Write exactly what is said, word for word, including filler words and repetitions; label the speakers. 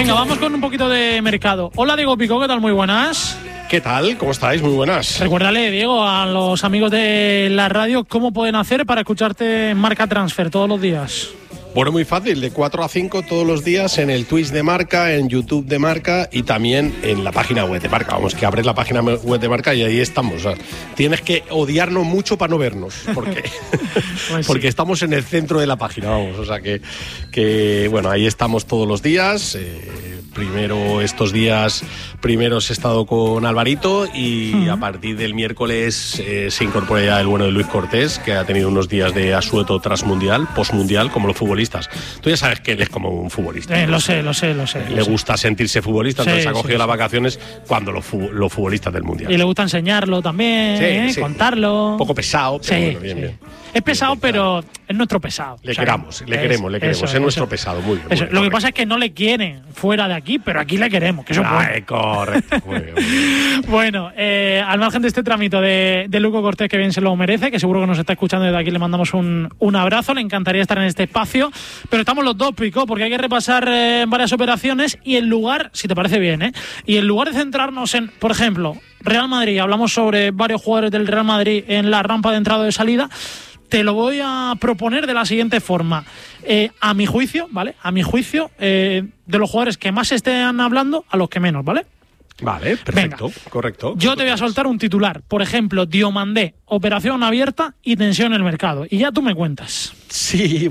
Speaker 1: Venga, vamos con un poquito de mercado. Hola, Diego Pico, ¿qué tal? Muy buenas.
Speaker 2: ¿Qué tal? ¿Cómo estáis? Muy buenas.
Speaker 1: Recuérdale, Diego, a los amigos de la radio cómo pueden hacer para escucharte en Marca Transfer todos los días.
Speaker 2: Bueno, muy fácil, de cuatro a cinco todos los días en el Twitch de Marca, en YouTube de Marca y también en la página web de Marca. Vamos, que abres la página web de Marca y ahí estamos. O sea, tienes que odiarnos mucho para no vernos, porque, pues porque sí. Estamos en el centro de la página, vamos. O sea que, que bueno, ahí estamos todos los días. Eh, primero estos días, primero he estado con Alvarito y uh-huh. a partir del miércoles eh, se incorpora ya el bueno de Luis Cortés, que ha tenido unos días de asueto transmundial, postmundial, como los futbolistas. Tú ya sabes que él es como un futbolista.
Speaker 1: Eh, lo sé, lo sé, lo sé.
Speaker 2: Le
Speaker 1: lo
Speaker 2: gusta
Speaker 1: sé.
Speaker 2: sentirse futbolista, entonces
Speaker 1: sí,
Speaker 2: ha cogido
Speaker 1: sí,
Speaker 2: las
Speaker 1: sí.
Speaker 2: vacaciones cuando los, fu- los futbolistas del mundial.
Speaker 1: Y le gusta enseñarlo también,
Speaker 2: sí,
Speaker 1: ¿eh?
Speaker 2: sí.
Speaker 1: Contarlo.
Speaker 2: Un poco pesado, pero
Speaker 1: sí,
Speaker 2: bueno, bien,
Speaker 1: sí.
Speaker 2: bien.
Speaker 1: Es pesado,
Speaker 2: bien, bien,
Speaker 1: pero
Speaker 2: claro.
Speaker 1: es nuestro pesado.
Speaker 2: Le
Speaker 1: o sea,
Speaker 2: queramos, le
Speaker 1: es,
Speaker 2: queremos, le queremos.
Speaker 1: eso,
Speaker 2: es
Speaker 1: eso.
Speaker 2: nuestro pesado, muy bien.
Speaker 1: Eso.
Speaker 2: Muy bien
Speaker 1: Lo que
Speaker 2: correcto.
Speaker 1: pasa es que no le quieren fuera de aquí, pero aquí le queremos, que eso
Speaker 2: ah,
Speaker 1: es bueno.
Speaker 2: correcto. Muy bien, muy bien.
Speaker 1: Bueno, eh, al margen de este trámite de, de Luco Cortés, que bien se lo merece, que seguro que nos está escuchando desde aquí, le mandamos un, un abrazo, le encantaría estar en este espacio, pero estamos los dos, Pico, porque hay que repasar eh, varias operaciones y en lugar, si te parece bien, ¿eh? y en lugar de centrarnos en, por ejemplo, Real Madrid, hablamos sobre varios jugadores del Real Madrid en la rampa de entrada o de salida, te lo voy a proponer de la siguiente forma. Eh, a mi juicio, ¿vale? A mi juicio, eh, de los jugadores que más estén hablando, a los que menos, ¿vale?
Speaker 2: Vale, perfecto,
Speaker 1: Venga.
Speaker 2: correcto.
Speaker 1: Yo te voy a soltar un titular. Por ejemplo, Diomandé, operación abierta y tensión en el mercado. Y ya tú me cuentas.
Speaker 2: Sí,